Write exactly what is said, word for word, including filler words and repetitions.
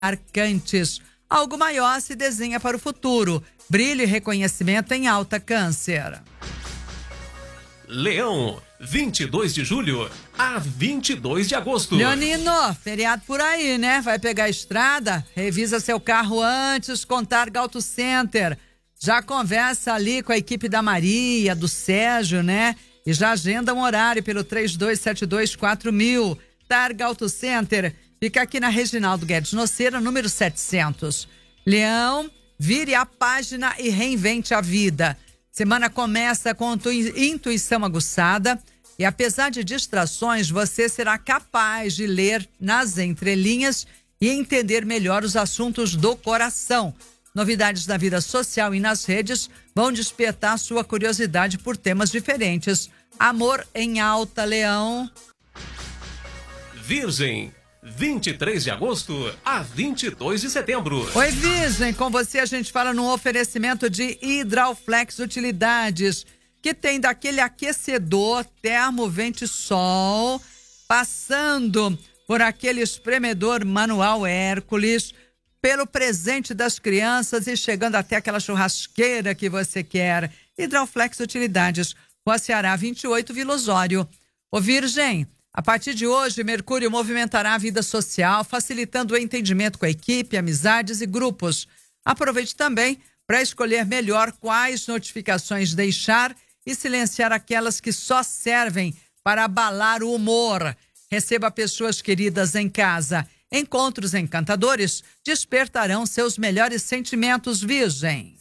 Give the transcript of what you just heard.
marcantes. Algo maior se desenha para o futuro. Brilho e reconhecimento em alta Câncer. Leão, vinte e dois de julho a vinte e dois de agosto. Leonino, feriado por aí, né? Vai pegar a estrada? Revisa seu carro antes com Targa Auto Center. Já conversa ali com a equipe da Maria, do Sérgio, né? E já agenda um horário pelo três dois sete dois quatro mil. Targa Auto Center fica aqui na Reginaldo Guedes Noceira, número setecentos. Leão, vire a página e reinvente a vida. Semana começa com intuição aguçada e apesar de distrações, você será capaz de ler nas entrelinhas e entender melhor os assuntos do coração. Novidades da vida social e nas redes vão despertar sua curiosidade por temas diferentes. Amor em alta, Leão. Virgem, vinte e três de agosto a vinte e dois de setembro. Oi, Virgem, com você a gente fala no oferecimento de Hidrauflex Utilidades, que tem daquele aquecedor termo vente sol, passando por aquele espremedor manual Hércules, pelo presente das crianças e chegando até aquela churrasqueira que você quer. Hidrauflex Utilidades, Rua Ceará vinte e oito, Vila Osório. Ô Virgem, a partir de hoje, Mercúrio movimentará a vida social, facilitando o entendimento com a equipe, amizades e grupos. Aproveite também para escolher melhor quais notificações deixar e silenciar aquelas que só servem para abalar o humor. Receba pessoas queridas em casa. Encontros encantadores despertarão seus melhores sentimentos, Virgem.